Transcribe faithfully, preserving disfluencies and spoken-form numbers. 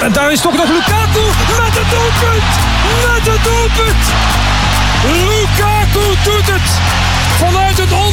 En daar is toch nog Lukaku met het doelpunt. Met het doelpunt. Lukaku doet het. Vanuit het